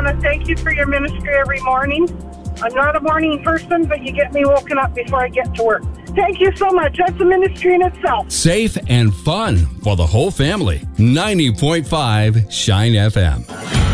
want to thank you for your ministry every morning. I'm not a morning person, but you get me woken up before I get to work. Thank you so much. That's a ministry in itself. Safe and fun for the whole family. 90.5 Shine FM.